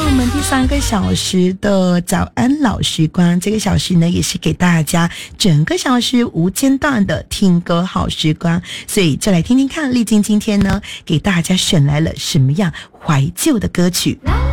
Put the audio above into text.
我们第3个小时的早安老时光，这个小时呢也是给大家整个小时无间断的听歌好时光，所以就来听听看丽晶今天呢给大家选来了什么样怀旧的歌曲。